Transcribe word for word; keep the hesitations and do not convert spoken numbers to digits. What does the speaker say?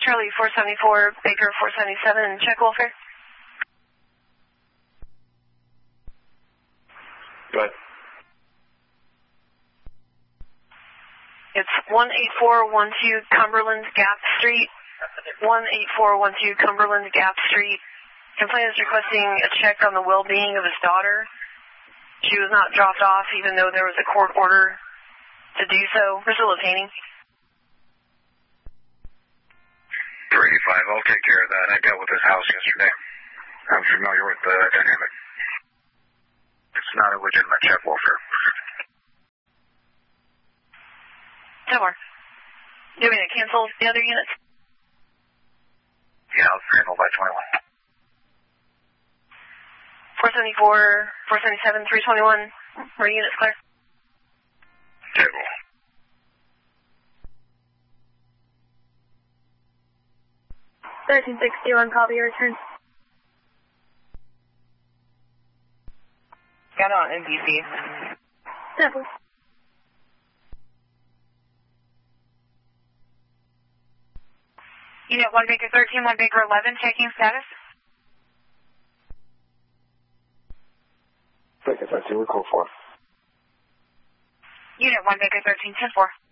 Charlie four seventy-four, Baker four seventy-seven, check welfare. Go ahead. It's one eight four one two Cumberland Gap Street. one eight four one two Cumberland Gap Street. Complainant is requesting a check on the well-being of his daughter. She was not dropped off even though there was a court order to do so. We're still obtaining. three eighty-five, I'll take care of that. I dealt with this house yesterday. I'm familiar with the dynamic. It's not a legitimate check welfare. No more. Do you want me to cancel the other units? Yeah, I'll handle by twenty-one. four seventy-four, four seventy-seven, three twenty-one. Are units clear? Table. thirteen sixty-one, copy your return. Got it on N B C. Simple. Unit one Baker thirteen, one Baker eleven, checking status. Baker thirteen, we're code four. Unit one Baker thirteen, ten four.